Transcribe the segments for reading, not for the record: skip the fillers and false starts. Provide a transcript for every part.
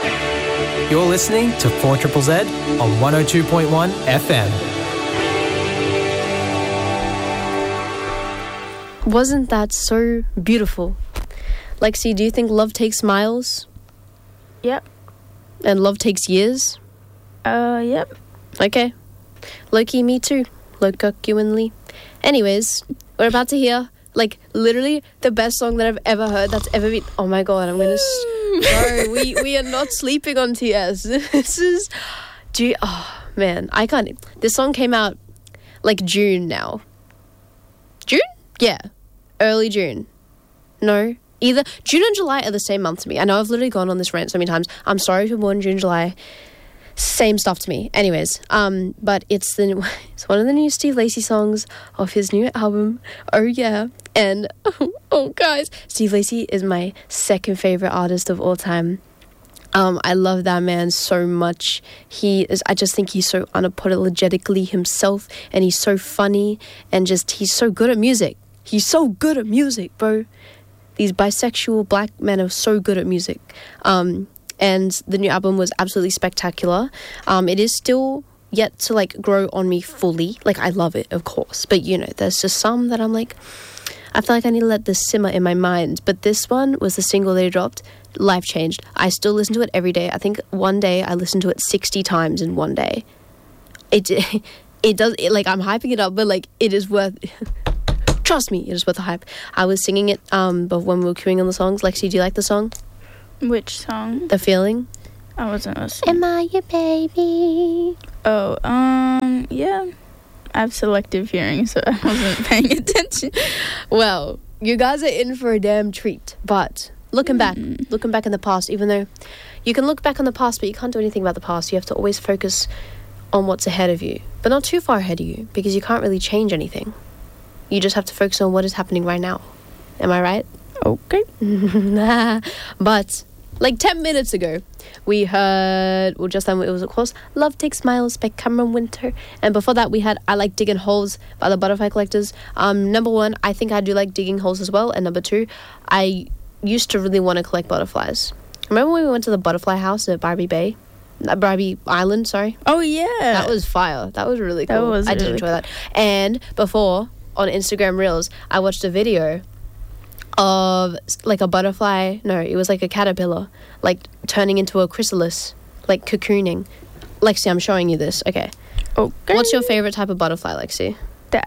You're listening to 4ZZZ on 102.1 FM. Wasn't that so beautiful? Lexi, do you think love takes miles? Yep. And love takes years? Yep. Okay. Low-key, me too. Low-genuinely. Anyways, we're about to hear, like, literally the best song that I've ever heard that's ever been... Oh, my God, I'm going to... Bro, we are not sleeping on TS. This is... Oh, man, I can't... This song came out, like, June now. June? Yeah. Early June. No. Either June and July are the same month to me. I know I've literally gone on this rant so many times. I'm sorry if you're born June, July. Same stuff to me. Anyways, but it's one of the new Steve Lacy songs of his new album. Oh yeah. And oh guys, Steve Lacy is my second favorite artist of all time. I love that man so much. I just think he's so unapologetically himself, and he's so funny, and just he's so good at music. He's so good at music, bro. These bisexual black men are so good at music. And the new album was absolutely spectacular. It is still yet to, like, grow on me fully. Like, I love it, of course. But, you know, there's just some that I'm like, I feel like I need to let this simmer in my mind. But this one was the single they dropped. Life changed. I still listen to it every day. I think one day I listened to it 60 times in one day. It does, like, I'm hyping it up, but, like, it is worth... Trust me, it is worth the hype. I was singing it but when we were queuing on the songs. Lexi, do you like the song? Which song? The Feeling. I wasn't listening. Am I your baby? Oh, yeah. I have selective hearing, so I wasn't paying attention. Well, you guys are in for a damn treat. But looking back in the past, even though you can look back on the past, but you can't do anything about the past. You have to always focus on what's ahead of you, but not too far ahead of you, because you can't really change anything. You just have to focus on what is happening right now. Am I right? Okay. But, like 10 minutes ago, we heard, well, just then it was, of course, Love Takes Miles by Cameron Winter. And before that, we had I Like Digging Holes by the Butterfly Collectors. Number one, I think I do like digging holes as well. And number two, I used to really want to collect butterflies. Remember when we went to the butterfly house at Barbie Island, sorry? Oh, yeah. That was fire. That was really cool. I did enjoy that. And before, on Instagram Reels, I watched a video of, like, a butterfly. No, it was like a caterpillar, like, turning into a chrysalis, like, cocooning. Lexi, I'm showing you this. Okay. What's your favorite type of butterfly, Lexi?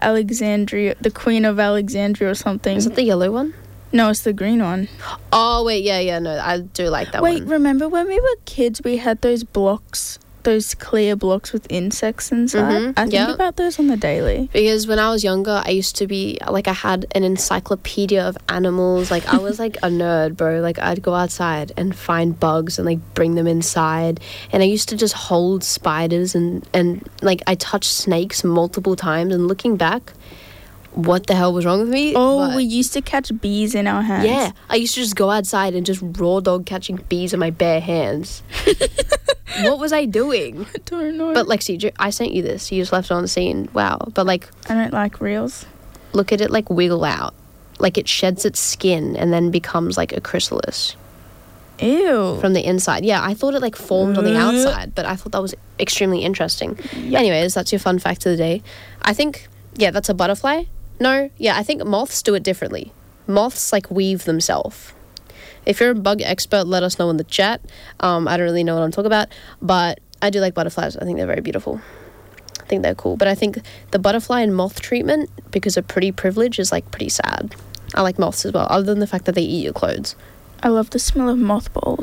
The Queen of Alexandria or something. Is it the yellow one? No, it's the green one. Oh, wait, yeah, no, I do like that one. Wait, remember when we were kids, we had those blocks, those clear blocks with insects inside? I think about those on the daily. Because when I was younger, I used to be, like, I had an encyclopedia of animals. Like, I was, like, a nerd, bro. Like, I'd go outside and find bugs and, like, bring them inside. And I used to just hold spiders and like, I touched snakes multiple times. And looking back, what the hell was wrong with me? Oh, we used to catch bees in our hands. Yeah, I used to just go outside and just raw dog catching bees in my bare hands. What was I doing? I don't know. But Lexi, I sent you this. You just left it on the scene. Wow. But, like, I don't like reels. Look at it, like, wiggle out. Like, it sheds its skin and then becomes, like, a chrysalis. Ew. From the inside. Yeah, I thought it, like, formed on the outside, but I thought that was extremely interesting. Yep. Anyways, that's your fun fact of the day. I think, yeah, that's a butterfly. No, yeah, I think moths do it differently. Moths, like, weave themselves. If you're a bug expert, let us know in the chat. I don't really know what I'm talking about, but I do like butterflies. I think they're very beautiful. I think they're cool. But I think the butterfly and moth treatment, because of pretty privilege, is, like, pretty sad. I like moths as well, other than the fact that they eat your clothes. I love the smell of mothballs.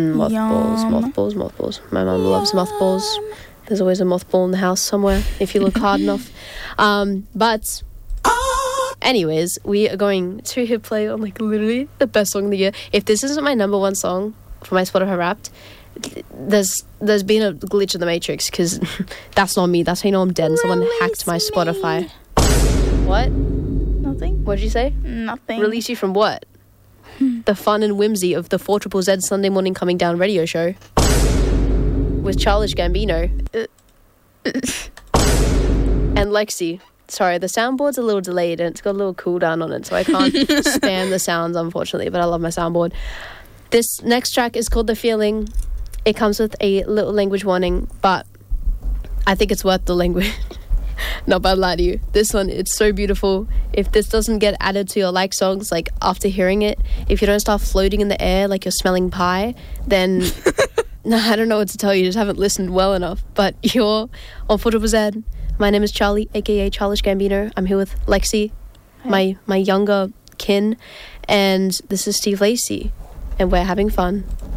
Mothballs. My mum loves mothballs. There's always a mothball in the house somewhere if you look hard enough. But anyways, we are going to hit play on, like, literally the best song of the year. If this isn't my number one song for my Spotify Wrapped, there's been a glitch in the Matrix, because that's not me. That's how you know I'm dead and someone hacked my Spotify. What? Nothing. What did you say? Nothing. Release you from what? The fun and whimsy of the 4ZZZ Sunday Morning Coming Down radio show with Childish Gambino and Lexi. Sorry, the soundboard's a little delayed and it's got a little cooldown on it, so I can't spam the sounds, unfortunately, but I love my soundboard. This next track is called The Feeling. it comes with a little language warning, but I think it's worth the language. Not bad lie to you. This one, it's so beautiful. If this doesn't get added to your like songs, like after hearing it, if you don't start floating in the air like you're smelling pie, then no, I don't know what to tell you. You just haven't listened well enough. But you're on 4ZZZ. My name is Charlie, aka Charlish Gambino. I'm here with Lexi, my younger kin, and this is Steve Lacey, and we're having fun.